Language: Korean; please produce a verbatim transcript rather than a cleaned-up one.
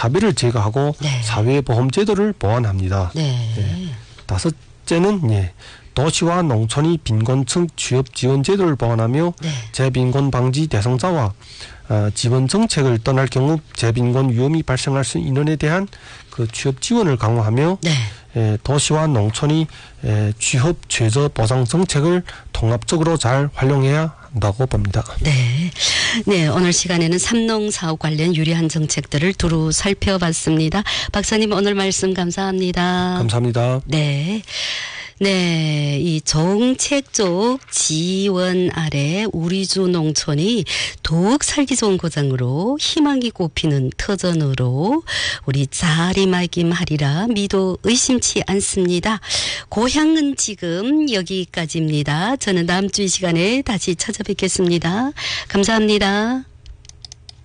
차별을 제거하고 네. 사회보험제도를 보완합니다. 네. 네. 다섯째는 예, 도시와 농촌이 빈곤층 취업지원제도를 보완하며 네. 재빈곤 방지 대상자와 어, 지원 정책을 떠날 경우 재빈곤 위험이 발생할 수 있는 인원에 대한 그 취업 지원을 강화하며 네. 에, 도시와 농촌이 에, 취업 최저 보상 정책을 통합적으로 잘 활용해야 한다고 봅니다. 네. 네, 오늘 시간에는 삼농사업 관련 유리한 정책들을 두루 살펴봤습니다. 박사님 오늘 말씀 감사합니다. 감사합니다. 네. 네, 이 정책적 지원 아래 우리주 농촌이 더욱 살기 좋은 고장으로 희망이 꼽히는 터전으로 우리 자리매김하리라 미도 의심치 않습니다. 고향은 지금 여기까지입니다. 저는 다음 주 이 시간에 다시 찾아뵙겠습니다. 감사합니다.